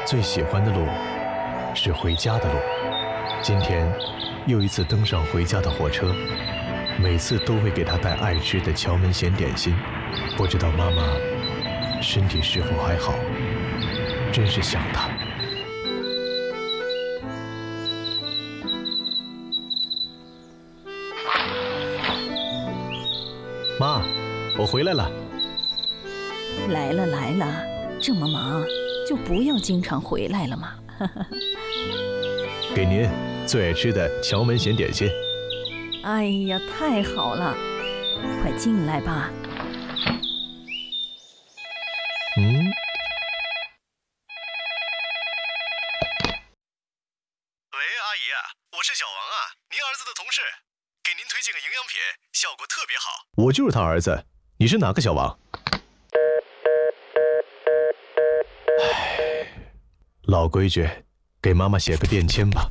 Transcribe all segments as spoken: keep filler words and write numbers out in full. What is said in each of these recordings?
最喜欢的路是回家的路。今天又一次登上回家的火车，每次都会给他带爱吃的荞门咸点心。不知道妈妈身体是否还好，真是想她。妈，我回来了。 来了来了，这么忙就不要经常回来了嘛。 给您最爱吃的荞门咸点心。 哎呀，太好了，快进来吧。 嗯。 喂，阿姨，我是小王啊，您儿子的同事，给您推荐个营养品，效果特别好。 我就是他儿子，你是哪个小王？唉，老规矩，给妈妈写个电签吧。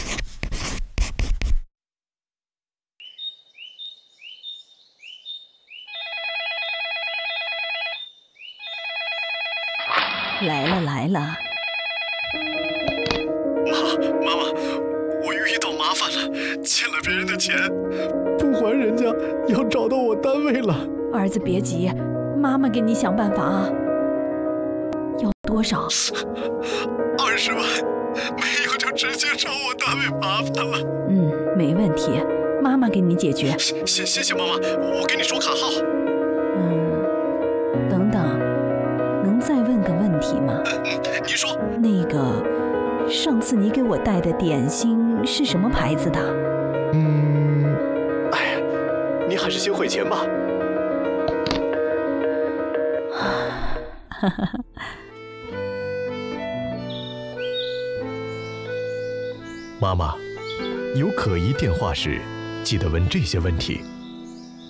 来了来了。 妈，妈妈，我遇到麻烦了，欠了别人的钱， 不还人家，要找到我单位了。 儿子别急，妈妈给你想办法啊。要多少？ 二十万，没有就直接找我单位麻烦了。 嗯，没问题，妈妈给你解决。 谢谢谢妈妈，我给你说卡号。 嗯，等等，能再问个问题吗？ 嗯，你说。 那个，上次你给我带的点心是什么牌子的？ 嗯，哎呀，你还是先汇钱吧。 哈哈。 妈妈，有可疑电话时，记得问这些问题。